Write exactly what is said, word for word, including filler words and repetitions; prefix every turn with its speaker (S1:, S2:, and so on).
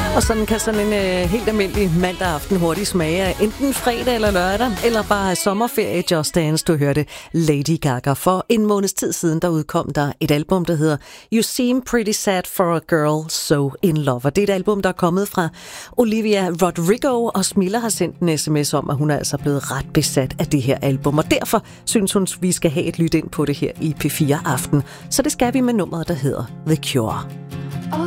S1: Og sådan kan sådan en øh, helt almindelig mandag aften hurtigt smage af enten fredag eller lørdag, eller bare sommerferie. Just Dance, du hørte Lady Gaga. For en måneds tid siden, der udkom der et album, der hedder You Seem Pretty Sad for a Girl So In Love. Og det er et album, der er kommet fra Olivia Rodrigo, og Smilla har sendt en sms om, at hun er altså blevet ret besat af det her album. Og derfor synes hun, vi skal have et lyt ind på det her i P fire Aften. Så det skal vi med nummeret, der hedder The Cure.